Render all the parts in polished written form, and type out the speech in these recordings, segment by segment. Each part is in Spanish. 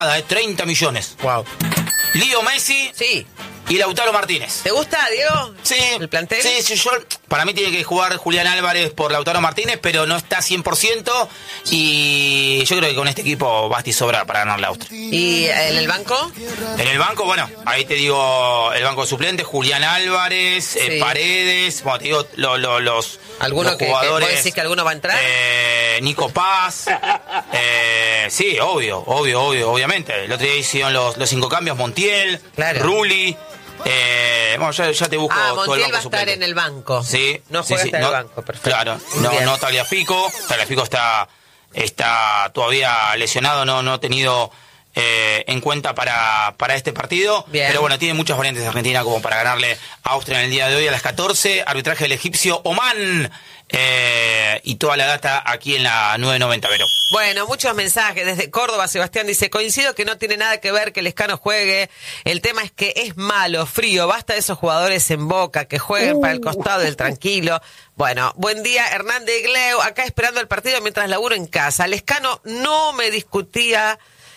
de 30 millones. Wow. Leo Messi. Sí. Y Lautaro Martínez. ¿Te gusta, Diego? Sí. ¿El plantel? Sí, para mí tiene que jugar Julián Álvarez por Lautaro Martínez, pero no está 100%. Y yo creo que con este equipo basta y sobra para ganar la Austria. ¿Y en el banco? En el banco, bueno, ahí te digo el banco de suplentes, Julián Álvarez, Sí. Paredes, bueno, te digo los ¿Alguno que jugadores. vos decís que alguno va a entrar? Nico Paz. Sí, obviamente. El otro día hicieron los 5 cambios, Montiel, Claro. Rulli. Bueno, ya te busco todo el Montiel banco va a estar suplente. en el banco. Sí. No juega hasta en el banco, perfecto. Claro, Muy bien. no Tagliafico. Tagliafico está todavía lesionado, no ha tenido en cuenta para este partido. Bien. Pero bueno, tiene muchas variantes de Argentina como para ganarle a Austria en el día de hoy a las 14. Arbitraje del egipcio Oman. Y toda la data aquí en la 990, Vero. Bueno, muchos mensajes. Desde Córdoba, Sebastián dice, coincido que no tiene nada que ver que Lescano juegue. El tema es que es malo, frío. Basta de esos jugadores en Boca que jueguen para el costado del tranquilo. Bueno, buen día, Hernán de Igleo. Acá esperando el partido mientras laburo en casa. Lescano no me discutía,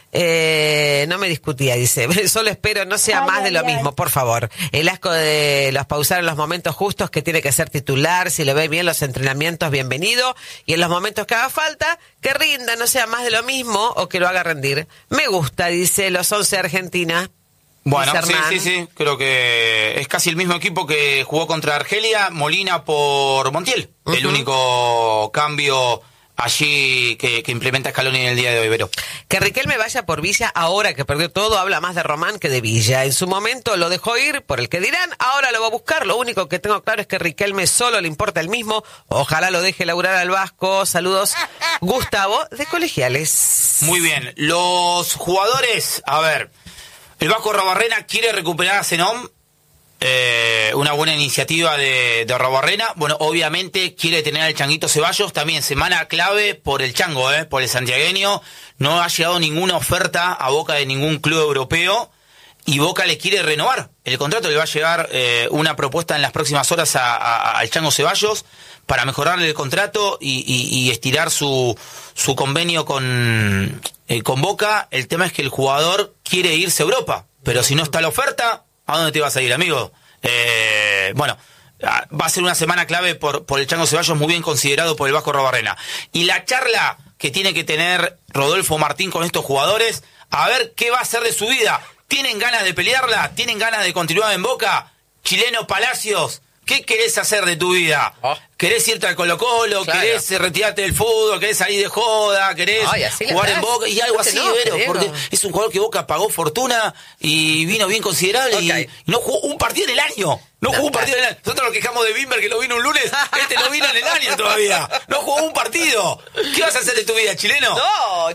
dice. Solo espero no sea más de lo mismo, por favor. El asco de los pausar en los momentos justos, que tiene que ser titular. Si lo ve bien los entrenamientos, bienvenido. Y en los momentos que haga falta, que rinda, no sea más de lo mismo o que lo haga rendir. Me gusta, dice los 11 de Argentina. Bueno, Dice Hernán. sí. Creo que es casi el mismo equipo que jugó contra Argelia. Molina por Montiel. Uh-huh. El único cambio allí que implementa Scaloni en el día de hoy, Vero. Que Riquelme vaya por Villa ahora que perdió todo, habla más de Román que de Villa. En su momento lo dejó ir por el que dirán, ahora lo va a buscar. Lo único que tengo claro es que Riquelme solo le importa el mismo. Ojalá lo deje laburar al Vasco. Saludos, Gustavo, de Colegiales. Muy bien. Los jugadores, a ver, el Vasco Arrobarrena quiere recuperar a Zenón. Una buena iniciativa de Arrobarrena. Bueno, obviamente quiere tener al Changuito Ceballos. También semana clave por el Chango, por el santiagueño. No ha llegado ninguna oferta a Boca de ningún club europeo. Y Boca le quiere renovar el contrato. Le va a llegar una propuesta en las próximas horas al Chango Ceballos para mejorarle el contrato y estirar su convenio con Boca. El tema es que el jugador quiere irse a Europa. Pero si no está la oferta, ¿a dónde te vas a ir, amigo? Bueno, va a ser una semana clave por el Chango Ceballos, muy bien considerado por el Vasco Arrobarrena. Y la charla que tiene que tener Rodolfo Martín con estos jugadores, a ver qué va a hacer de su vida. ¿Tienen ganas de pelearla? ¿Tienen ganas de continuar en Boca? Chileno Palacios, ¿qué querés hacer de tu vida? ¿Querés irte al Colo-Colo? Claro. ¿Querés retirarte del fútbol? ¿Querés salir de joda? ¿Querés jugar en Boca? Y algo así, Vero, porque es un jugador que Boca pagó fortuna y vino bien considerable y no jugó un partido en el año. No jugó un partido en el año. Nosotros nos quejamos de Bimber que no vino un lunes. Este no vino en el año todavía. No jugó un partido. ¿Qué vas a hacer de tu vida, chileno? No,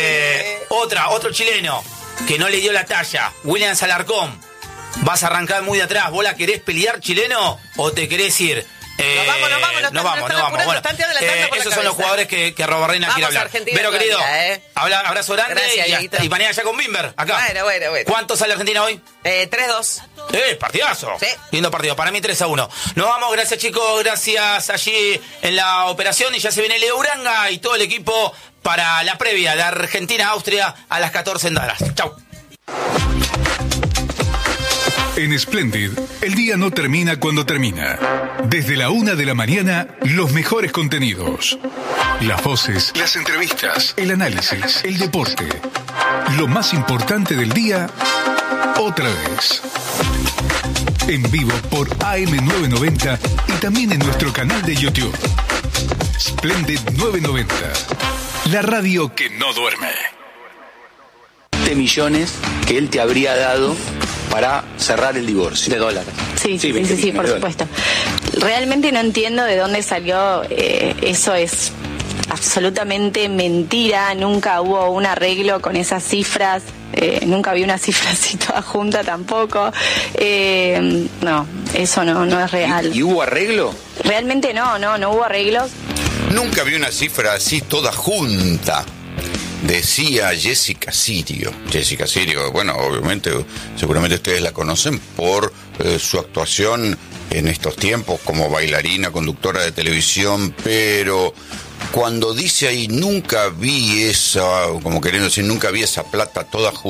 Otro chileno que no le dio la talla. William Alarcón. Vas a arrancar muy de atrás. ¿Vos la querés pelear, chileno? ¿O te querés ir? Nos vamos. Bueno, esos son los jugadores que Arrobarrena quiere hablar. Pero querido, abrazo grande. Gracias, y mañana ya con Bimber, acá. Bueno. ¿Cuánto sale Argentina hoy? 3-2. Partidazo. Sí. Lindo partido. Para mí 3-1. Nos vamos, gracias chicos, gracias allí en la operación. Y ya se viene Leo Uranga y todo el equipo para la previa de Argentina-Austria a las 14 en Dallas. Chau. En Splendid, el día no termina cuando termina. Desde la 1 de la mañana, los mejores contenidos. Las voces, las entrevistas, el análisis, el deporte. Lo más importante del día, otra vez. En vivo por AM990 y también en nuestro canal de YouTube. Splendid 990. La radio que no duerme. De millones que él te habría dado para cerrar el divorcio. De dólares. Sí, por supuesto. Realmente no entiendo de dónde salió, eso es absolutamente mentira, nunca hubo un arreglo con esas cifras, nunca vi una cifra así toda junta tampoco, no, eso no es real. ¿Y hubo arreglo? Realmente no hubo arreglos. Nunca vi una cifra así toda junta. Decía Jessica Sirio. Jessica Sirio, bueno, obviamente, seguramente ustedes la conocen por su actuación en estos tiempos como bailarina, conductora de televisión, pero cuando dice ahí, nunca vi esa, como queriendo decir, nunca vi esa plata toda junta,